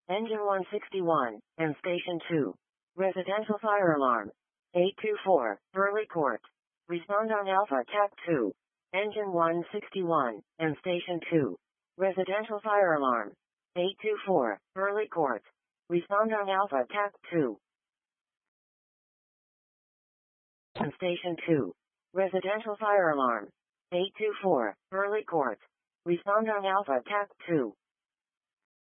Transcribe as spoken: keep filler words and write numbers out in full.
Engine one sixty-one, and Station two. Residential fire alarm. eight two four, Burley Court. Respond on Alpha T A C two. Engine one sixty-one, and Station two. Residential fire alarm. eight two four, Burley Court. Respond on Alpha T A C two. And Station two. Residential fire alarm. eight two four, Burley Court. Respond on Alpha T A C two.